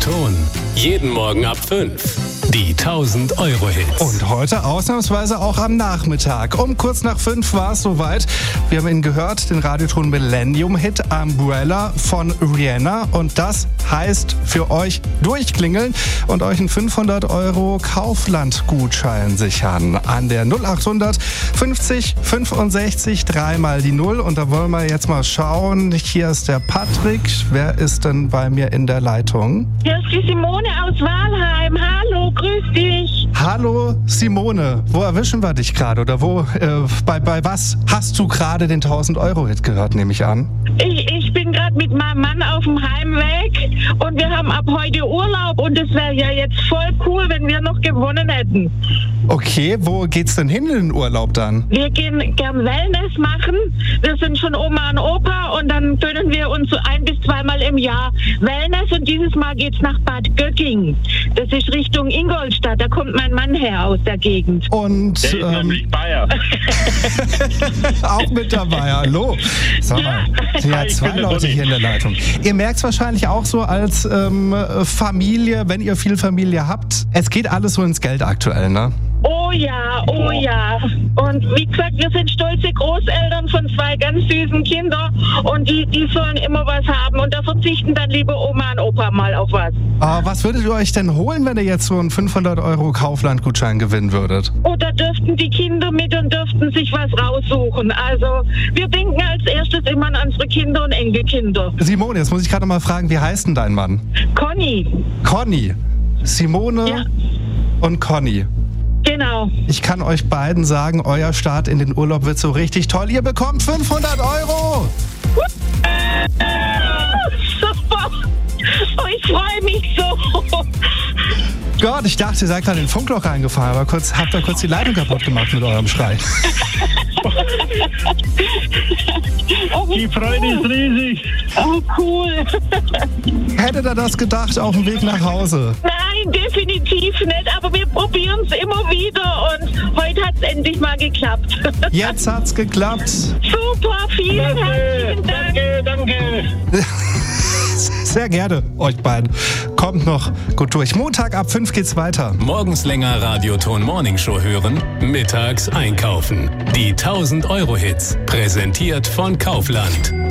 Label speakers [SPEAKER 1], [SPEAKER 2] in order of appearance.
[SPEAKER 1] Ton. Jeden Morgen ab 5. Die 1000-Euro-Hits.
[SPEAKER 2] Und heute ausnahmsweise auch am Nachmittag. Um kurz nach 5 war es soweit. Wir haben ihn gehört, den Radioton Millennium-Hit Umbrella von Rihanna. Und das heißt für euch durchklingeln und euch einen 500 € Kaufland-Gutschein sichern. An der 0800 50 65 3 mal die 0. Und da wollen wir jetzt mal schauen. Hier ist der Patrick. Wer ist denn bei mir in der Leitung?
[SPEAKER 3] Hier ist die Simone aus Walheim. Hallo, grüß dich.
[SPEAKER 2] Hallo Simone, wo erwischen wir dich gerade oder bei was hast du gerade den 1000-Euro-Hit gehört, nehme ich an?
[SPEAKER 3] Ich bin gerade mit meinem Mann auf dem Heimweg und wir haben ab heute Urlaub und es wäre ja jetzt voll cool, wenn wir noch gewonnen hätten.
[SPEAKER 2] Okay, wo geht's denn hin in den Urlaub dann?
[SPEAKER 3] Wir gehen gern Wellness machen. Wir sind schon Oma und Opa und dann gönnen wir uns so 1- bis 2-mal im Jahr Wellness und dieses Mal geht's nach Bad Göcking. Das ist Richtung Ingolstadt, da kommt mein Mann her aus der Gegend.
[SPEAKER 2] Und
[SPEAKER 4] Der ist nämlich Bayer.
[SPEAKER 2] auch mit dabei, hallo. Sag mal, ja, 2 Leute hier in der Leitung. Ihr merkt es wahrscheinlich auch so als Familie, wenn ihr viel Familie habt. Es geht alles so ins Geld aktuell, ne?
[SPEAKER 3] Oh ja, oh ja. Und wie gesagt, wir sind stolze Großeltern von 2 ganz süßen Kindern und die sollen immer was haben und da verzichten dann lieber Oma und Opa mal auf was.
[SPEAKER 2] Was würdet ihr euch denn holen, wenn ihr jetzt so einen 500 € Kaufland-Gutschein gewinnen würdet?
[SPEAKER 3] Oh, da dürften die Kinder mit und dürften sich was raussuchen. Also wir denken als erstes immer an unsere Kinder und Enkelkinder.
[SPEAKER 2] Simone, jetzt muss ich gerade noch mal fragen, wie heißt denn dein Mann?
[SPEAKER 3] Conny.
[SPEAKER 2] Conny. Simone
[SPEAKER 3] Ja.
[SPEAKER 2] und Conny.
[SPEAKER 3] Genau.
[SPEAKER 2] Ich kann euch beiden sagen, euer Start in den Urlaub wird so richtig toll. Ihr bekommt 500 €!
[SPEAKER 3] Super. Oh, ich freue mich so.
[SPEAKER 2] Gott, ich dachte, ihr seid gerade in den Funkloch reingefahren, aber habt ihr kurz die Leitung kaputt gemacht mit eurem Schrei.
[SPEAKER 3] Oh,
[SPEAKER 4] Die Freude ist riesig.
[SPEAKER 3] oh, cool.
[SPEAKER 2] Hättet ihr das gedacht auf dem Weg nach Hause?
[SPEAKER 3] Nein, definitiv nicht, aber wir probieren es immer wieder und heute hat es endlich mal geklappt.
[SPEAKER 2] Jetzt hat's geklappt.
[SPEAKER 3] Super, vielen herzlichen Dank.
[SPEAKER 4] Danke.
[SPEAKER 2] Sehr gerne, euch beiden. Kommt noch gut durch. Montag ab 5 geht's weiter.
[SPEAKER 1] Morgens länger Radioton Morningshow hören, mittags einkaufen. Die 1000-Euro-Hits. Präsentiert von Kaufland.